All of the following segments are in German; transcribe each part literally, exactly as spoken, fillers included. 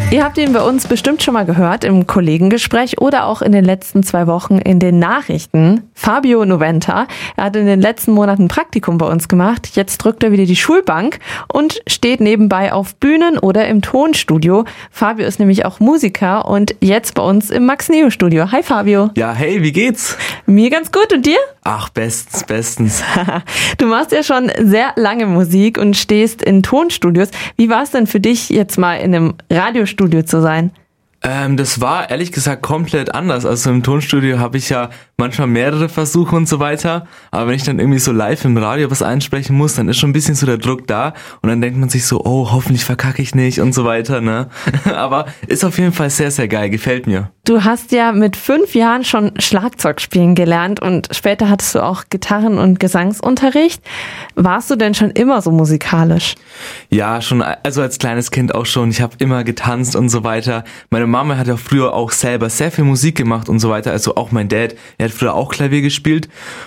Ihr habt ihn bei uns bestimmt schon mal gehört im Kollegengespräch oder auch in den letzten zwei Wochen in den Nachrichten. Fabio Noventa, er hat in den letzten Monaten ein Praktikum bei uns gemacht. Jetzt drückt er wieder die Schulbank und steht nebenbei auf Bühnen oder im Tonstudio. Fabio ist nämlich auch Musiker und jetzt bei uns im Max Neo Studio. Hi Fabio. Ja, hey, wie geht's? Mir ganz gut, und dir? Ach, bestens, bestens. Du machst ja schon sehr lange Musik und stehst in Tonstudios. Wie war es denn für dich, jetzt mal in einem Radiostudio zu sein? Ähm, das war ehrlich gesagt komplett anders. Also im Tonstudio habe ich ja manchmal mehrere Versuche und so weiter. Aber wenn ich dann irgendwie so live im Radio was einsprechen muss, dann ist schon ein bisschen so der Druck da. Und dann denkt man sich so, oh, hoffentlich verkacke ich nicht und so weiter, ne? Aber ist auf jeden Fall sehr, sehr geil. Gefällt mir. Du hast ja mit fünf Jahren schon Schlagzeug spielen gelernt und später hattest du auch Gitarren- und Gesangsunterricht. Warst du denn schon immer so musikalisch? Ja, schon, also als kleines Kind auch schon. Ich habe immer getanzt und so weiter. Meine Mama hat ja früher auch selber sehr viel Musik gemacht und so weiter. Also auch mein Dad, er hat früher auch Klavier gespielt.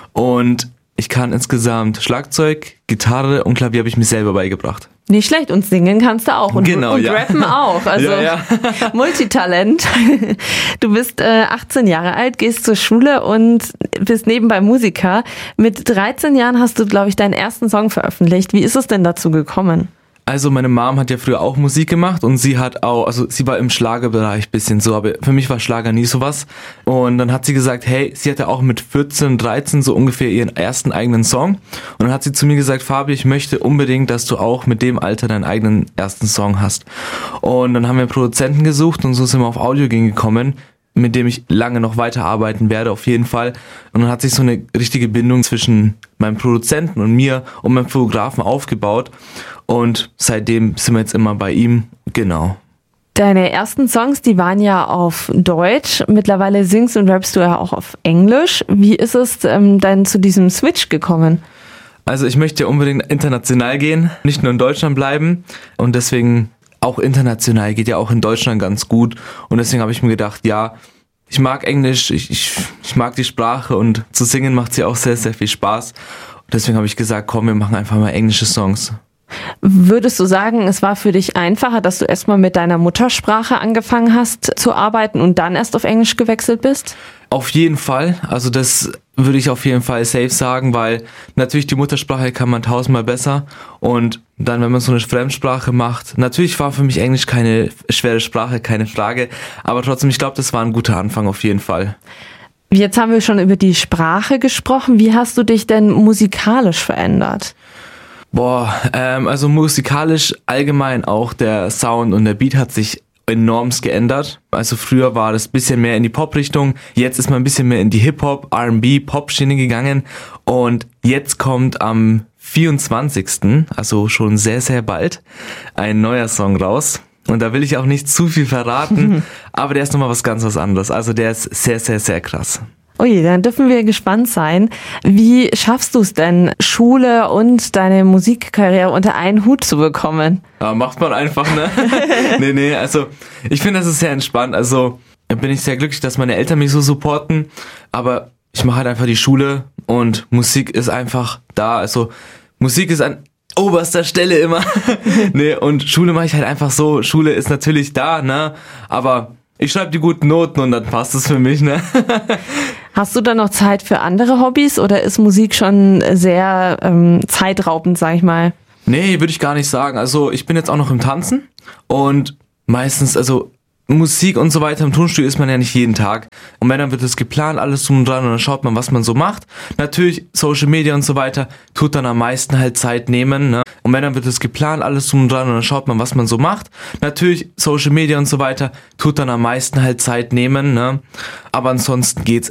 Und ich kann insgesamt Schlagzeug, Gitarre und Klavier habe ich mir selber beigebracht. Nicht schlecht, und singen kannst du auch und, genau, und ja. rappen auch, also ja, ja. Multitalent. Du bist äh, achtzehn Jahre alt, gehst zur Schule und bist nebenbei Musiker. Mit dreizehn Jahren hast du, glaube ich, deinen ersten Song veröffentlicht. Wie ist es denn dazu gekommen? Also meine Mom hat ja früher auch Musik gemacht und sie hat auch, also sie war im Schlagerbereich bisschen so, aber für mich war Schlager nie sowas. Und dann hat sie gesagt, hey, sie hatte auch mit vierzehn, dreizehn so ungefähr ihren ersten eigenen Song. Und dann hat sie zu mir gesagt, Fabi, ich möchte unbedingt, dass du auch mit dem Alter deinen eigenen ersten Song hast. Und dann haben wir einen Produzenten gesucht und so sind wir auf Audio-Gang gekommen, mit dem ich lange noch weiterarbeiten werde, auf jeden Fall. Und dann hat sich so eine richtige Bindung zwischen meinem Produzenten und mir und meinem Fotografen aufgebaut. Und seitdem sind wir jetzt immer bei ihm, genau. Deine ersten Songs, die waren ja auf Deutsch. Mittlerweile singst und rappst du ja auch auf Englisch. Wie ist es ähm, dann zu diesem Switch gekommen? Also ich möchte ja unbedingt international gehen, nicht nur in Deutschland bleiben. Und deswegen auch international geht ja auch in Deutschland ganz gut. Und deswegen habe ich mir gedacht, ja, ich mag Englisch, ich, ich, ich mag die Sprache und zu singen macht sie auch sehr, sehr viel Spaß. Und deswegen habe ich gesagt, komm, wir machen einfach mal englische Songs. Würdest du sagen, es war für dich einfacher, dass du erstmal mit deiner Muttersprache angefangen hast zu arbeiten und dann erst auf Englisch gewechselt bist? Auf jeden Fall. Also das würde ich auf jeden Fall safe sagen, weil natürlich die Muttersprache kann man tausendmal besser. Und dann, wenn man so eine Fremdsprache macht, natürlich war für mich Englisch keine schwere Sprache, keine Frage. Aber trotzdem, ich glaube, das war ein guter Anfang auf jeden Fall. Jetzt haben wir schon über die Sprache gesprochen. Wie hast du dich denn musikalisch verändert? Boah, ähm, also musikalisch allgemein auch der Sound und der Beat hat sich enormst geändert. Also früher war das ein bisschen mehr in die Pop-Richtung, jetzt ist man ein bisschen mehr in die Hip-Hop, R and B, Pop-Schiene gegangen und jetzt kommt am vierundzwanzigsten, also schon sehr, sehr bald, ein neuer Song raus. Und da will ich auch nicht zu viel verraten, aber der ist nochmal was ganz was anderes. Also der ist sehr, sehr, sehr krass. Ui, dann dürfen wir gespannt sein. Wie schaffst du es denn, Schule und deine Musikkarriere unter einen Hut zu bekommen? Ja, macht man einfach, ne? nee, nee, also ich finde, das ist sehr entspannt. Also bin ich sehr glücklich, dass meine Eltern mich so supporten. Aber ich mache halt einfach die Schule und Musik ist einfach da. Also Musik ist an oberster Stelle immer. nee, und Schule mache ich halt einfach so. Schule ist natürlich da, ne? Aber ich schreibe die guten Noten und dann passt es für mich, ne? Hast du dann noch Zeit für andere Hobbys oder ist Musik schon sehr ähm, zeitraubend, sag ich mal? Nee, würde ich gar nicht sagen. Also ich bin jetzt auch noch im Tanzen und meistens, also Musik und so weiter im Tonstudio ist man ja nicht jeden Tag. Und wenn, dann wird es geplant, alles drum und dran und dann schaut man, was man so macht. Natürlich, Social Media und so weiter tut dann am meisten halt Zeit nehmen, ne? Und wenn, dann wird es geplant, alles drum und dran und dann schaut man, was man so macht. Natürlich, Social Media und so weiter tut dann am meisten halt Zeit nehmen, ne? Aber ansonsten geht's